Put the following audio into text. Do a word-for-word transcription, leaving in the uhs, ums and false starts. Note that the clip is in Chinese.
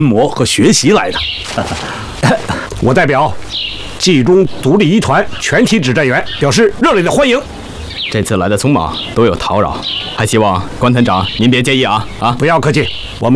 磨和学习来的。 我代表冀中独立医团全体指战员表示热烈的欢迎。 这次来的匆忙，多有叨扰，还希望关团长您别介意啊啊！ 不要客气，我们。